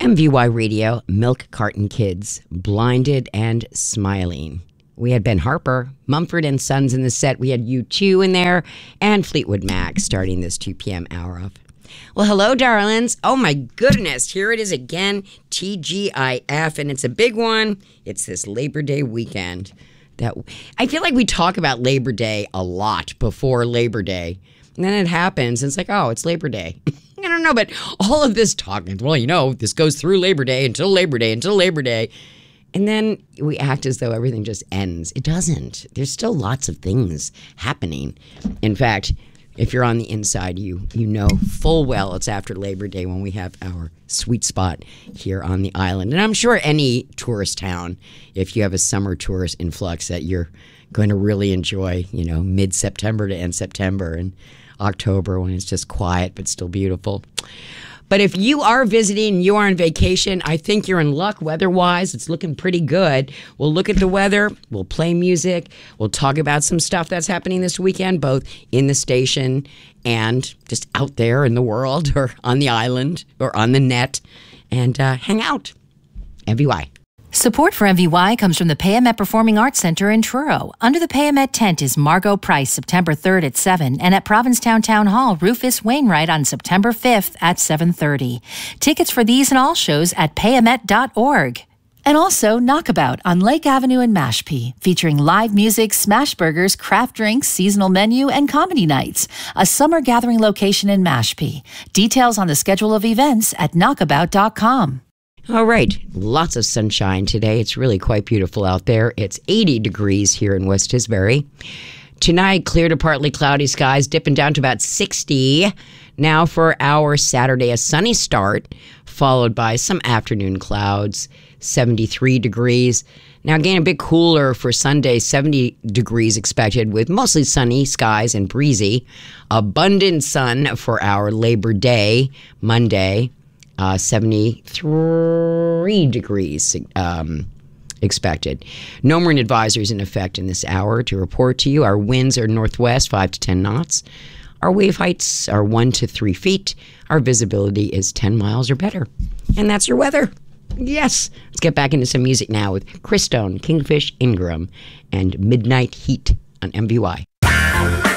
MVY Radio, Milk Carton Kids, Blinded and Smiling. We had Ben Harper, Mumford and Sons in the set. We had U2 in there, and Fleetwood Mac starting this 2 p.m. hour off. Well, hello, darlings. Oh, my goodness. Here it is again, TGIF, and it's a big one. It's this Labor Day weekend. I feel like we talk about Labor Day a lot before Labor Day, and then it happens, and it's like, oh, it's Labor Day. I don't know, but all of this talking, well, this goes through Labor Day until Labor Day until Labor Day. And then we act as though everything just ends. It doesn't. There's still lots of things happening. In fact, if you're on the inside, you know full well it's after Labor Day when we have our sweet spot here on the island. And I'm sure any tourist town, if you have a summer tourist influx, that you're going to really enjoy, mid-September to end September and October when it's just quiet but still beautiful. But if you are visiting, you are on vacation, I think you're in luck weather-wise. It's looking pretty good. We'll look at the weather. We'll play music. We'll talk about some stuff that's happening this weekend, both in the station and just out there in the world or on the island or on the net, and hang out. MVY. Support for MVY comes from the Payamet Performing Arts Center in Truro. Under the Payamet tent is Margot Price, September 3rd at 7, and at Provincetown Town Hall, Rufus Wainwright on September 5th at 7:30. Tickets for these and all shows at payamet.org. And also Knockabout on Lake Avenue in Mashpee, featuring live music, smash burgers, craft drinks, seasonal menu, and comedy nights. A summer gathering location in Mashpee. Details on the schedule of events at knockabout.com. All right, lots of sunshine today. It's really quite beautiful out there. It's 80 degrees here in West Tisbury. Tonight, clear to partly cloudy skies, dipping down to about 60. Now for our Saturday, a sunny start, followed by some afternoon clouds, 73 degrees. Now again, a bit cooler for Sunday, 70 degrees expected with mostly sunny skies and breezy. Abundant sun for our Labor Day, Monday. 73 degrees expected. No marine advisories in effect in this hour to report to you. Our winds are northwest, 5 to 10 knots. Our wave heights are 1 to 3 feet. Our visibility is 10 miles or better. And that's your weather. Yes. Let's get back into some music now with Chris Stone, Kingfish Ingram, and Midnight Heat on MVY.